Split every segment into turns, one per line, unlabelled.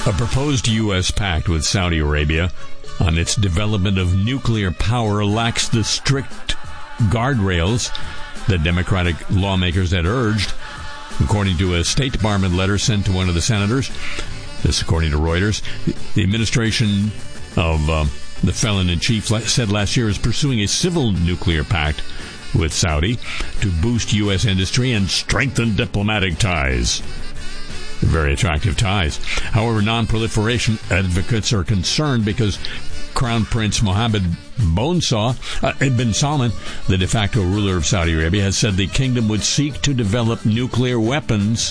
A proposed U.S. pact with Saudi Arabia on its development of nuclear power lacks the strict guardrails that Democratic lawmakers had urged, according to a State Department letter sent to one of the senators. This, according to Reuters, the administration of the felon-in-chief said last year is pursuing a civil nuclear pact with Saudi to boost U.S. industry and strengthen diplomatic ties. Very attractive ties. However, non-proliferation advocates are concerned because Crown Prince Mohammed bin Salman, the de facto ruler of Saudi Arabia, has said the kingdom would seek to develop nuclear weapons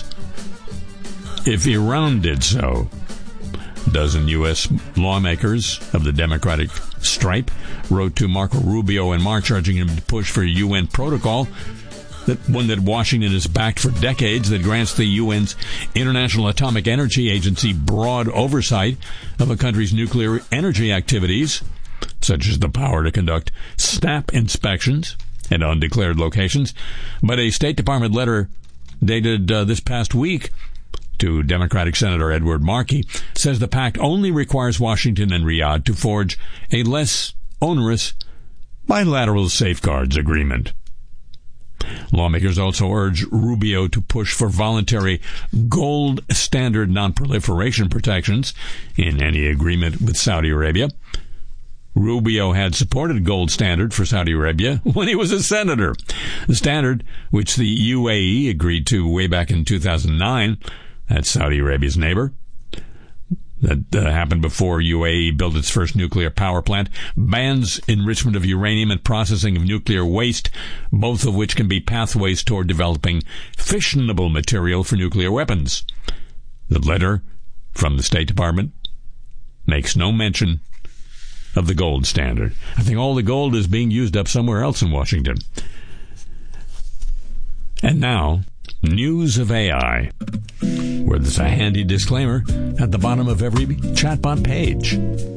if Iran did so. Dozen U.S. lawmakers of the Democratic stripe wrote to Marco Rubio in March urging him to push for a UN protocol, one that Washington has backed for decades, that grants the UN's International Atomic Energy Agency broad oversight of a country's nuclear energy activities, such as the power to conduct snap inspections at undeclared locations. But a State Department letter dated this past week to Democratic Senator Edward Markey says the pact only requires Washington and Riyadh to forge a less onerous bilateral safeguards agreement. Lawmakers also urge Rubio to push for voluntary gold standard non-proliferation protections in any agreement with Saudi Arabia. Rubio had supported gold standard for Saudi Arabia when he was a senator. The standard, which the UAE agreed to way back in 2009, that's Saudi Arabia's neighbor, that happened before UAE built its first nuclear power plant, bans enrichment of uranium and processing of nuclear waste, both of which can be pathways toward developing fissionable material for nuclear weapons. The letter from the State Department makes no mention of the gold standard. I think all the gold is being used up somewhere else in Washington. And now, news of AI, where there's a handy disclaimer at the bottom of every chatbot page.